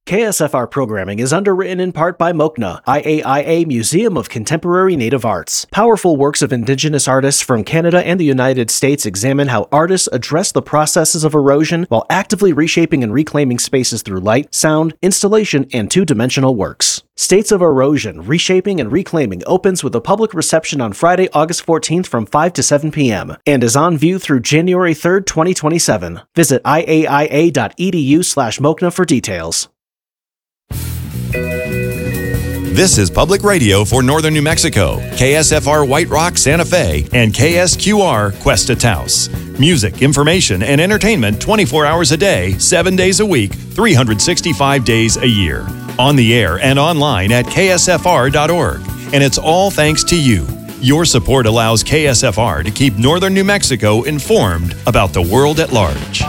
KSFR programming is underwritten in part by MOCNA, IAIA Museum of Contemporary Native Arts. Powerful works of Indigenous artists from Canada and the United States examine how artists address the processes of erosion while actively reshaping and reclaiming spaces through light, sound, installation, and two-dimensional works. States of Erosion, Reshaping and Reclaiming opens with a public reception on Friday, August 14th from 5 to 7 p.m. and is on view through January 3rd, 2027. Visit iaia.edu/MOCNA for details. This is Public Radio for Northern New Mexico, KSFR White Rock, Santa Fe, and KSQR Cuesta Taos. Music, information, and entertainment 24 hours a day, 7 days a week, 365 days a year. On the air and online at ksfr.org. And it's all thanks to you. Your support allows KSFR to keep Northern New Mexico informed about the world at large.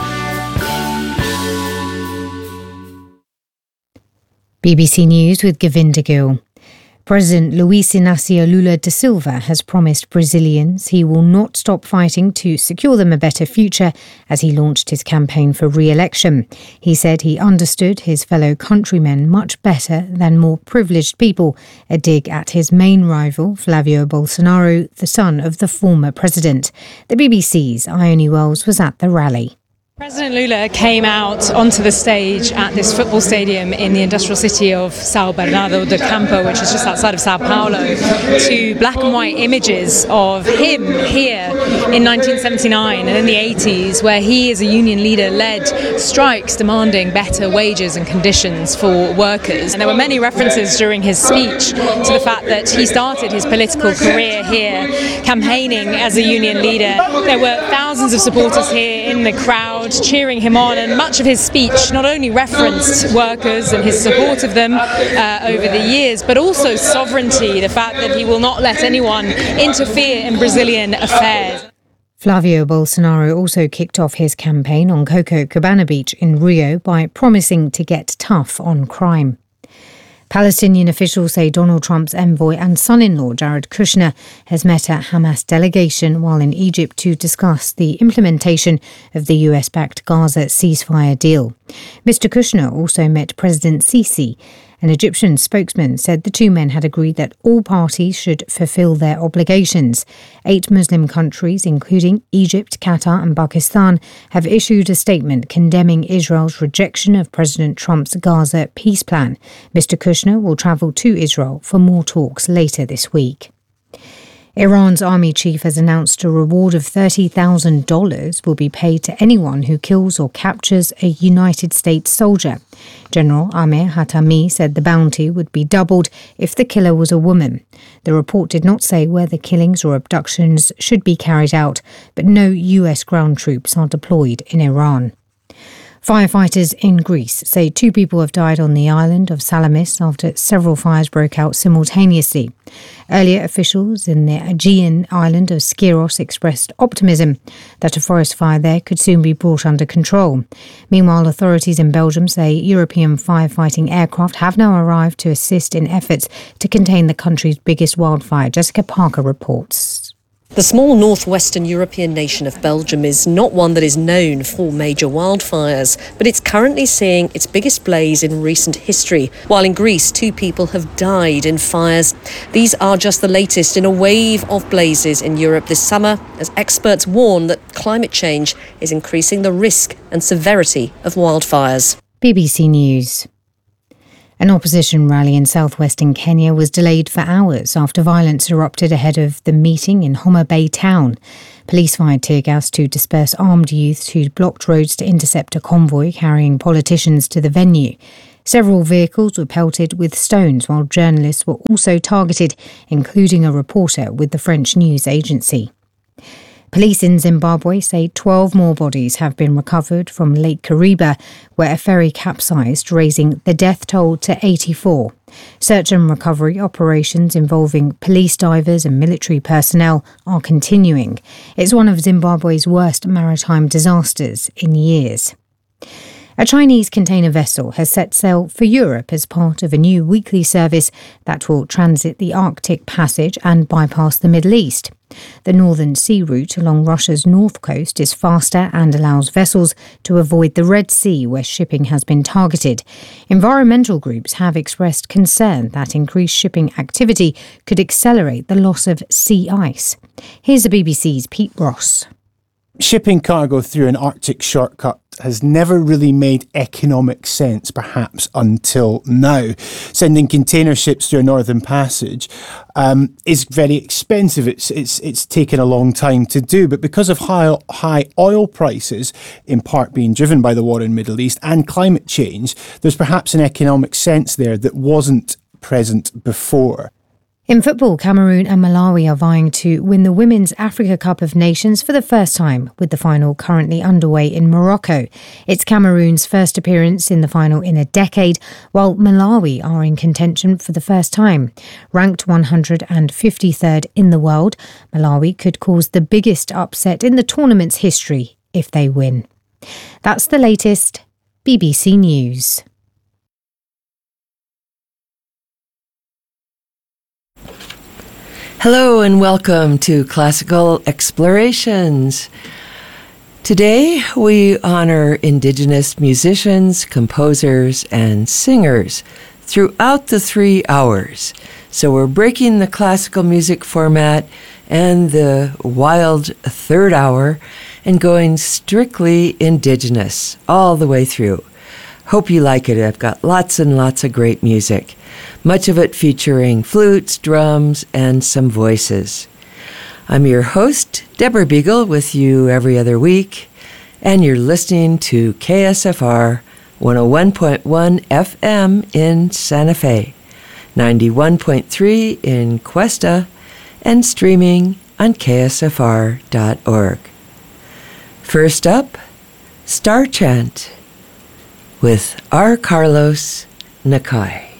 BBC News with Govinda Gill. President Luiz Inácio Lula da Silva has promised Brazilians he will not stop fighting to secure them a better future as he launched his campaign for re-election. He said he understood his fellow countrymen much better than more privileged people, a dig at his main rival, Flavio Bolsonaro, the son of the former president. The BBC's Ione Wells was at the rally. President Lula came out onto the stage at this football stadium in the industrial city of São Bernardo do Campo, which is just outside of Sao Paulo, to black and white images of him here in 1979 and in the 80s, where he as a union leader led strikes demanding better wages and conditions for workers. And there were many references during his speech to the fact that he started his political career here campaigning as a union leader. There were thousands of supporters here in the crowd cheering him on, and much of his speech not only referenced workers and his support of them over the years, but also sovereignty, the fact that he will not let anyone interfere in Brazilian affairs. Flavio Bolsonaro also kicked off his campaign on Copacabana Beach in Rio by promising to get tough on crime. Palestinian officials say Donald Trump's envoy and son-in-law Jared Kushner has met a Hamas delegation while in Egypt to discuss the implementation of the US-backed Gaza ceasefire deal. Mr. Kushner also met President Sisi. An Egyptian spokesman said the two men had agreed that all parties should fulfill their obligations. 8 Muslim countries, including Egypt, Qatar and Pakistan, have issued a statement condemning Israel's rejection of President Trump's Gaza peace plan. Mr. Kushner will travel to Israel for more talks later this week. Iran's army chief has announced a reward of $30,000 will be paid to anyone who kills or captures a United States soldier. General Amir Hatami said the bounty would be doubled if the killer was a woman. The report did not say whether killings or abductions should be carried out, but no US ground troops are deployed in Iran. Firefighters in Greece say 2 people have died on the island of Salamis after several fires broke out simultaneously. Earlier, officials in the Aegean island of Skiros expressed optimism that a forest fire there could soon be brought under control. Meanwhile, authorities in Belgium say European firefighting aircraft have now arrived to assist in efforts to contain the country's biggest wildfire. Jessica Parker reports. The small northwestern European nation of Belgium is not one that is known for major wildfires, but it's currently seeing its biggest blaze in recent history, while in Greece 2 people have died in fires. These are just the latest in a wave of blazes in Europe this summer, as experts warn that climate change is increasing the risk and severity of wildfires. BBC News. An opposition rally in southwestern Kenya was delayed for hours after violence erupted ahead of the meeting in Homa Bay town. Police fired tear gas to disperse armed youths who'd blocked roads to intercept a convoy carrying politicians to the venue. Several vehicles were pelted with stones, while journalists were also targeted, including a reporter with the French news agency. Police in Zimbabwe say 12 more bodies have been recovered from Lake Kariba, where a ferry capsized, raising the death toll to 84. Search and recovery operations involving police divers and military personnel are continuing. It's one of Zimbabwe's worst maritime disasters in years. A Chinese container vessel has set sail for Europe as part of a new weekly service that will transit the Arctic Passage and bypass the Middle East. The Northern Sea route along Russia's north coast is faster and allows vessels to avoid the Red Sea, where shipping has been targeted. Environmental groups have expressed concern that increased shipping activity could accelerate the loss of sea ice. Here's the BBC's Pete Ross. Shipping cargo through an Arctic shortcut has never really made economic sense, perhaps until now. Sending container ships through a Northern Passage is very expensive. It's taken a long time to do, but because of high oil prices, in part being driven by the war in the Middle East and climate change, there's perhaps an economic sense there that wasn't present before. In football, Cameroon and Malawi are vying to win the Women's Africa Cup of Nations for the first time, with the final currently underway in Morocco. It's Cameroon's first appearance in the final in a decade, while Malawi are in contention for the first time. Ranked 153rd in the world, Malawi could cause the biggest upset in the tournament's history if they win. That's the latest. BBC News. Hello and welcome to Classical Explorations. Today we honor Indigenous musicians, composers, and singers throughout the 3 hours. So we're breaking the classical music format and the wild third hour and going strictly Indigenous all the way through. Hope you like it. I've got lots and lots of great music. Much of it featuring flutes, drums, and some voices. I'm your host, Deborah Beagle, with you every other week, and you're listening to KSFR 101.1 FM in Santa Fe, 91.3 in Cuesta, and streaming on ksfr.org. First up, Star Chant with R. Carlos Nakai.